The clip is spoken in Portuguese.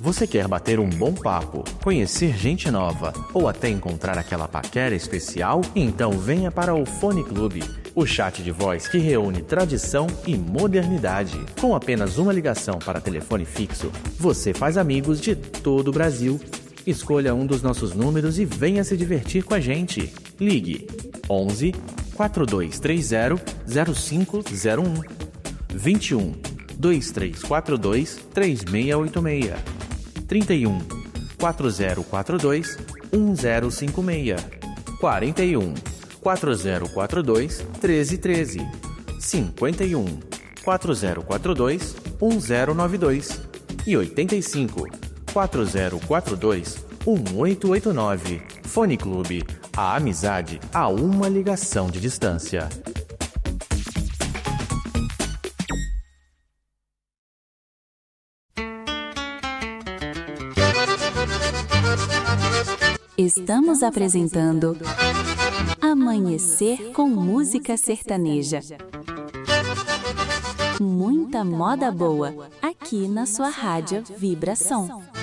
Você quer bater um bom papo, conhecer gente nova ou até encontrar aquela paquera especial? Então venha para o Fone Clube, o chat de voz que reúne tradição e modernidade. Com apenas uma ligação para telefone fixo, você faz amigos de todo o Brasil. Escolha um dos nossos números e venha se divertir com a gente. Ligue 11 4230 0501 21 2342 3686 31 4042 1056 41 4042 1313 51 4042 1092 e 85 4042 1889. Fone Clube, a amizade a uma ligação de distância. Estamos apresentando Amanhecer com Música Sertaneja. Muita moda boa aqui na sua rádio Vibração.